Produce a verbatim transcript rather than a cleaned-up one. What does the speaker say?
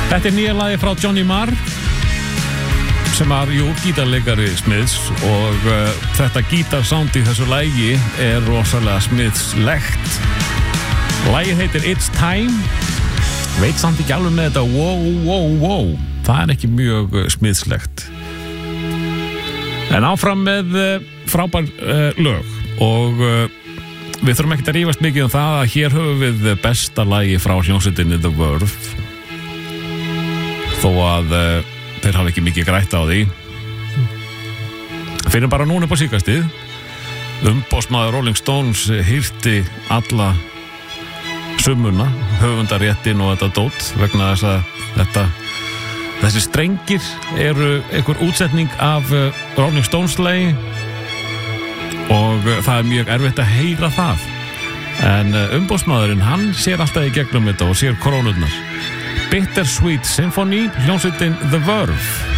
Þetta er nýja lagi frá Johnny Marr sem er, jú, gítarleikari Smiths og uh, þetta gítarsound í þessu lagi er rosalega Smiths-legt. Lagið heitir It's Time. Veit samt ekki alveg með þetta wow, wow, wow. Það er ekki mjög uh, Smiths-legt. En áfram með uh, frábær uh, lög og uh, við þurfum ekkert að rífast mikið um það að hér höfum við besta lagi frá hljómsveitinni The Verve þó að uh, þeir hafa ekki mikið grætt á því. Finnum bara núna upp á síkastið. Umboðsmaður Rolling Stones hirti alla summuna, höfundaréttin og þetta dót vegna þess að þetta, þessi strengir eru einhver útsetning af uh, Rolling Stones lagi og uh, það er mjög erfitt að heyra það. En uh, umboðsmaðurinn, hann sér alltaf í gegnum þetta og sér krónurnar. Bittersweet Symphony, hljómsveitin The Verve.